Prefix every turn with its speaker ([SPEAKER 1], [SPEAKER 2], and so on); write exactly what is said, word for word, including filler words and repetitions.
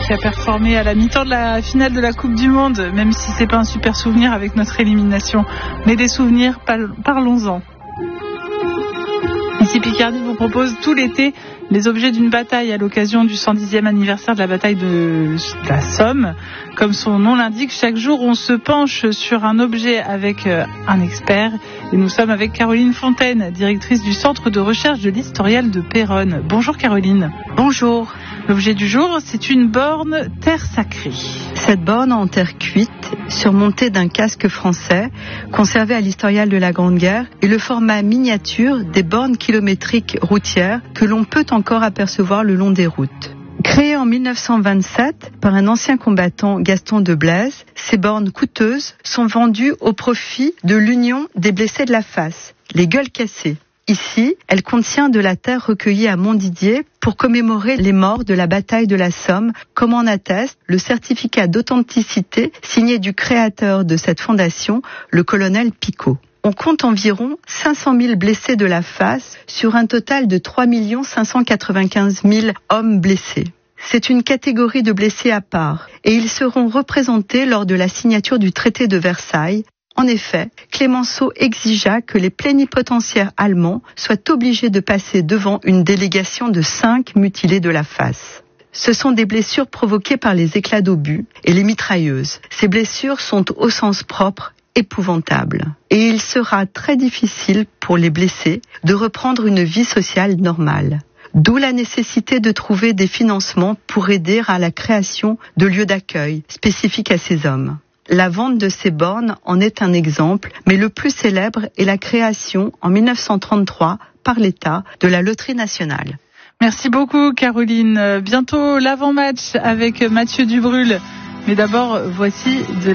[SPEAKER 1] qui a performé à la mi-temps de la finale de la Coupe du Monde, même si c'est pas un super souvenir avec notre élimination, mais des souvenirs, parlons-en. Ici Picardie vous propose tout l'été les objets d'une bataille à l'occasion du cent dixième anniversaire de la bataille de la Somme. Comme son nom l'indique, chaque jour on se penche sur un objet avec un expert. Et nous sommes avec Caroline Fontaine, directrice du Centre de recherche de l'Historial de Péronne. Bonjour Caroline.
[SPEAKER 2] Bonjour.
[SPEAKER 1] L'objet du jour, c'est une borne terre sacrée.
[SPEAKER 2] Cette borne en terre cuite, surmontée d'un casque français, conservé à l'Historial de la Grande Guerre, est le format miniature des bornes kilométriques routières que l'on peut encore apercevoir le long des routes. Créée en mille neuf cent vingt-sept par un ancien combattant, Gaston de Blaise, ces bornes coûteuses sont vendues au profit de l'Union des blessés de la face, les gueules cassées. Ici, elle contient de la terre recueillie à Montdidier pour commémorer les morts de la bataille de la Somme, comme en atteste le certificat d'authenticité signé du créateur de cette fondation, le colonel Picot. On compte environ cinq cent mille blessés de la face sur un total de trois millions cinq cent quatre-vingt-quinze mille hommes blessés. C'est une catégorie de blessés à part et ils seront représentés lors de la signature du traité de Versailles. En effet, Clémenceau exigea que les plénipotentiaires allemands soient obligés de passer devant une délégation de cinq mutilés de la face. Ce sont des blessures provoquées par les éclats d'obus et les mitrailleuses. Ces blessures sont au sens propre épouvantables. Et il sera très difficile pour les blessés de reprendre une vie sociale normale. D'où la nécessité de trouver des financements pour aider à la création de lieux d'accueil spécifiques à ces hommes. La vente de ces bornes en est un exemple, mais le plus célèbre est la création en mille neuf cent trente-trois par l'État de la Loterie nationale.
[SPEAKER 1] Merci beaucoup Caroline. Bientôt l'avant-match avec Mathieu Dubrul. Mais d'abord, voici de